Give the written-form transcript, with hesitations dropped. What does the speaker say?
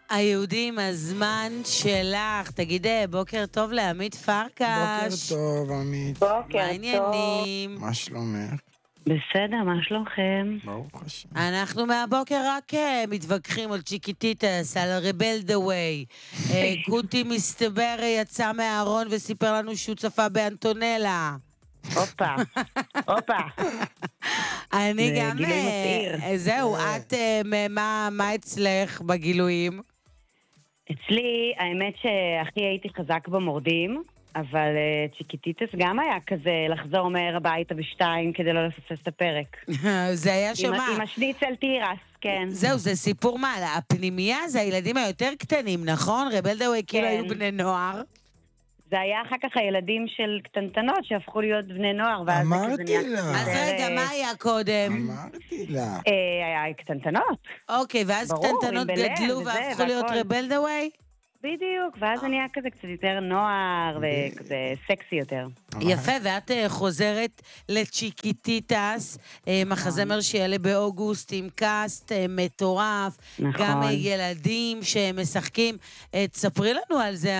היהודים, הזמן שלך. תגיד, בוקר טוב לעמית פרקש. בוקר טוב, עמית. מה בוקר טוב. העניינים? מה שלומך? בסדר, מה שלומכם? ברוך השם. אנחנו מהבוקר רק מתווכחים על צ'יקיטיטס, על רבל דה ווי. גוטי מסתבר יצא מהארון וסיפר לנו שהוא צפה באנטונלה. הופה, הופה. אני זה גם... גילוי מסעיר. זהו, את, מה אצלך בגילויים? אצלי, האמת שהכי הייתי חזק במורדים, אבל צ'יקיטיטס גם היה כזה לחזור מהר הביתה בשתיים כדי לא לפספס את הפרק. זה היה שמה. עם השניצל תירס, כן. זהו, זה סיפור מה? הפנימייה זה הילדים היותר קטנים, נכון? רבל דה ווי כאילו היו בני נוער. זה היה אחר כך הילדים של קטנטנות שהפכו להיות בני נוער, ואז זה כזה אמרתי נהיה לה. אז רגע, מה היה קודם? אמרתי לה. היה קטנטנות, אוקיי, ואז ברור, קטנטנות עם בלם גדלו וזה, והפכו להיות והכל. רבל דה ווי? בדיוק, ואז זה נהיה כזה קצת יותר נוער וכזה סקסי יותר. יפה, ואת חוזרת לצ'יקיטיטס, מחזמר שיעלה באוגוסט עם קאסט מטורף, נכון. גם ילדים שמשחקים. תספרי לנו על זה,